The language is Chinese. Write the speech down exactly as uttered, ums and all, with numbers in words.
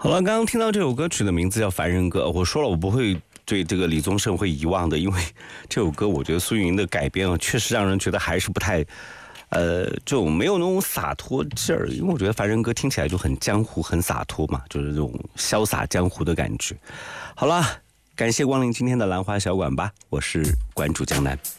好了，刚刚听到这首歌曲的名字叫《凡人歌》，我说了我不会对这个李宗盛会遗忘的，因为这首歌我觉得苏运莹的改编啊，确实让人觉得还是不太，呃，这种没有那种洒脱劲儿，因为我觉得《凡人歌》听起来就很江湖、很洒脱嘛，就是这种潇洒江湖的感觉。好了，感谢光临今天的兰花小馆吧，我是关注江南。